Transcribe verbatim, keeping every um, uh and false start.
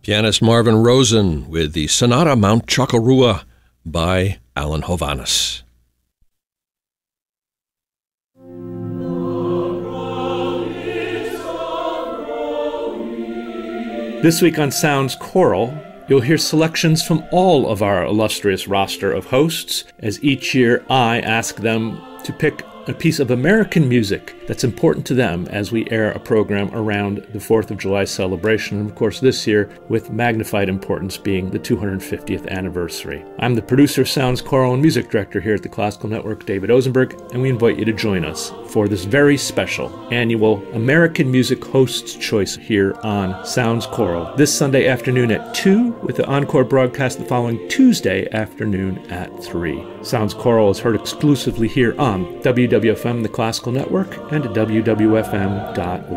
Pianist Marvin Rosen with the Sonata Mount Chocorua by Alan Hovhaness. This week on Sounds Choral, you'll hear selections from all of our illustrious roster of hosts, as each year I ask them to pick a piece of American music that's important to them as we air a program around the fourth of July celebration, and of course this year with magnified importance being the two hundred fiftieth anniversary. I'm the producer of Sounds Choral and music director here at the Classical Network, David Ozenberg, and we invite you to join us for this very special annual American Music Hosts Choice here on Sounds Choral this Sunday afternoon at two, with the encore broadcast the following Tuesday afternoon at three. Sounds Choral is heard exclusively here on W W F M, the Classical Network, and at W W F M dot